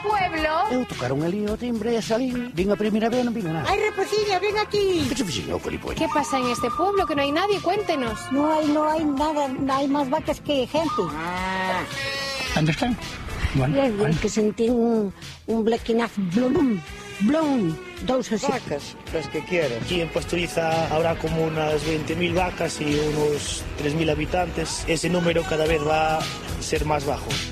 pueblo? Eu tocaron ali o timbre e salín. Vin a primeira vez e non vin nada. ¡Ay, Reposiña, ven aquí! Que che fixen, Colipoy? ¿Qué pasa en este pueblo? Que no hay nadie, cuéntenos. No hay nada, hay más vacas que gente. ¿Dónde están? Bueno, Bien, que sentí un blequinazo, blum, dos así. Vacas, las que quieras. Aquí en Pastoriza habrá como unas 20.000 vacas y unos 3.000 habitantes. Ese número cada vez va a ser más bajo.